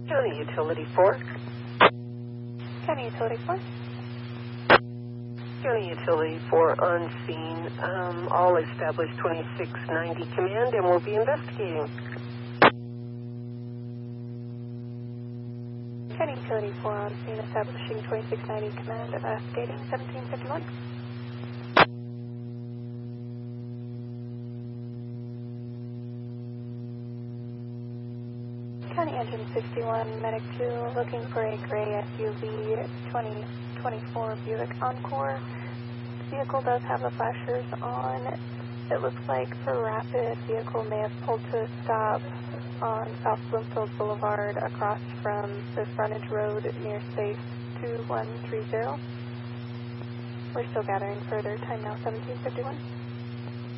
County Utility 4. County Utility 4. County Utility 4 on scene. All established 2690 command, and we'll be investigating. County Utility 4 on scene, establishing 2690 command, investigating 1751. County Engine 61, Medic 2, looking for a gray SUV 2024 Buick Encore. The vehicle does have the flashers on. It looks like for rapid, vehicle may have pulled to a stop on South Bloomfield Boulevard across from the frontage road near space 2130. We're still gathering further. Time now 1751.